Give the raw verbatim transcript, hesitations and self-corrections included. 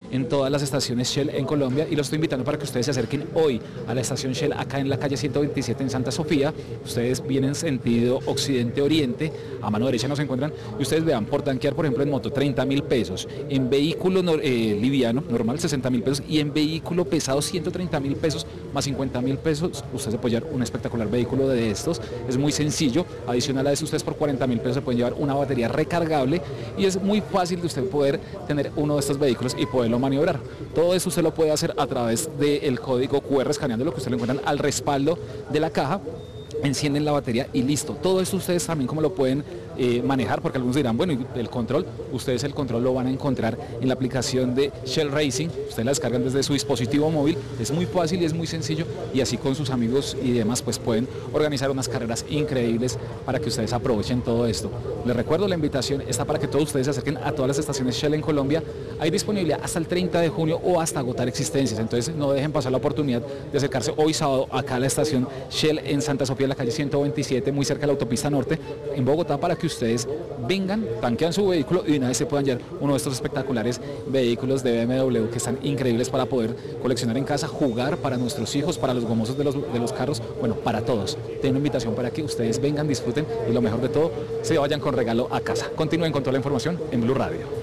en todas las estaciones Shell en Colombia y los estoy invitando para que ustedes se acerquen hoy a la estación Shell acá en la calle ciento veintisiete en Santa Sofía. Ustedes vienen sentido occidente-oriente, a mano derecha nos encuentran y ustedes vean, por tanquear por ejemplo en moto treinta mil pesos, en vehículo no, eh, liviano normal sesenta mil pesos y en vehículo pesado ciento treinta mil pesos más cincuenta mil pesos, usted se puede llevar un espectacular vehículo de estos. Es muy sencillo, adicional a eso ustedes por cuarenta mil pesos se pueden llevar una batería recargable y es muy fácil de usted poder tener uno de estos vehículos y poderlo maniobrar. Todo eso usted lo puede hacer a través del código cu erre, escaneando lo que usted lo encuentran al respaldo de la caja, encienden la batería y listo. Todo esto ustedes también como lo pueden eh, manejar, porque algunos dirán, bueno, y el control, ustedes el control lo van a encontrar en la aplicación de Shell Racing, ustedes la descargan desde su dispositivo móvil, es muy fácil y es muy sencillo y así con sus amigos y demás pues pueden organizar unas carreras increíbles para que ustedes aprovechen todo esto. Les recuerdo, la invitación está para que todos ustedes se acerquen a todas las estaciones Shell en Colombia. Hay disponibilidad hasta el treinta de junio o hasta agotar existencias, entonces no dejen pasar la oportunidad de acercarse hoy sábado acá a la estación Shell en Santa Sofía, en la calle ciento veintisiete, muy cerca de la autopista norte en Bogotá, para que ustedes vengan, tanquean su vehículo y de una vez se puedan llevar uno de estos espectaculares vehículos de B M W que están increíbles para poder coleccionar en casa, jugar para nuestros hijos, para los gomosos de los, de los carros, bueno, para todos. Tengo una invitación para que ustedes vengan, disfruten y lo mejor de todo, se vayan con regalo a casa. Continúen con toda la información en Blue Radio.